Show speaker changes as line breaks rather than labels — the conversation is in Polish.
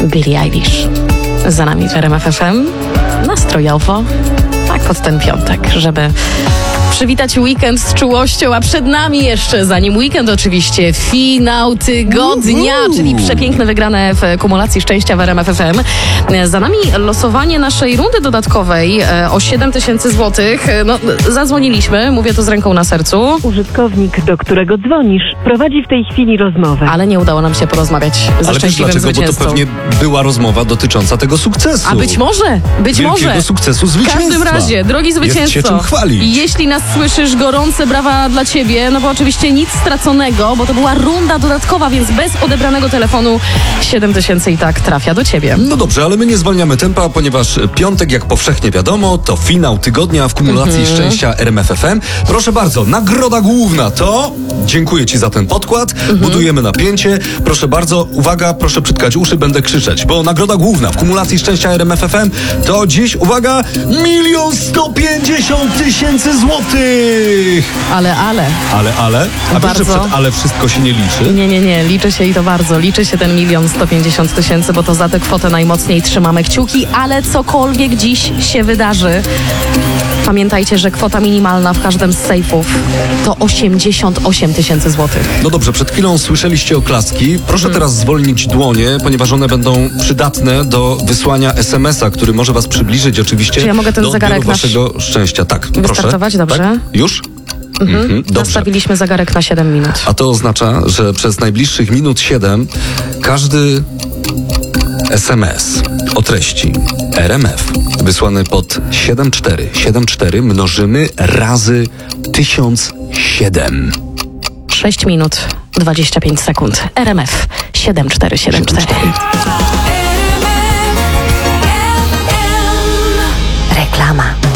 Billie Eilish. Za nami w RMF FM. Nastrojowo. Tak pod ten piątek, żeby przywitać weekend z czułością, a przed nami jeszcze, zanim weekend oczywiście, finał tygodnia, czyli przepiękne wygrane w kumulacji szczęścia w RMF FM. Za nami losowanie naszej rundy dodatkowej o 7000 złotych. No, zadzwoniliśmy, mówię to z ręką na sercu.
Użytkownik, do którego dzwonisz, prowadzi w tej chwili rozmowę.
Ale nie udało nam się porozmawiać ze
Ale wiesz
szczęśliwym
dlaczego? Bo to
zwycięzcą.
pewnie była rozmowa dotycząca tego sukcesu.
A być może.
Wielkiego sukcesu
W
zwycięstwa.
każdym razie, drogi zwycięzco,
Jest się czym chwalić.
jeśli nas słyszysz, gorące brawa dla ciebie, no bo oczywiście nic straconego, bo to była runda dodatkowa, więc bez odebranego telefonu 7000 i tak trafia do ciebie.
No dobrze, ale my nie zwalniamy tempa, ponieważ piątek, jak powszechnie wiadomo, to finał tygodnia w kumulacji szczęścia RMF FM. Proszę bardzo, nagroda główna to... Dziękuję ci za ten podkład, budujemy napięcie. Proszę bardzo, uwaga, proszę przytkać uszy, będę krzyczeć, bo nagroda główna w kumulacji szczęścia RMF FM to dziś, uwaga, 1 150 000 złotych!
Ale.
A
Bardzo.
wiesz, że przed ale wszystko się nie liczy?
Nie, liczy się i to bardzo. Liczy się ten 1 150 000, bo to za tę kwotę najmocniej trzymamy kciuki, ale cokolwiek dziś się wydarzy, pamiętajcie, że kwota minimalna w każdym z sejfów to 88 000 złotych.
No dobrze, przed chwilą słyszeliście oklaski. Proszę teraz zwolnić dłonie, ponieważ one będą przydatne do wysłania SMS-a, który może was przybliżyć oczywiście
Czy ja mogę ten
do
zegarek
odbioru waszego szczęścia. Tak, proszę.
Wystartować? Dobrze.
Tak? Już? Dobrze.
Nastawiliśmy zegarek na 7 minut.
A to oznacza, że przez najbliższych minut 7 każdy SMS o treści RMF wysłany pod 7474 mnożymy razy 1007.
6 minut 25 sekund. RMF 7474. Reklama.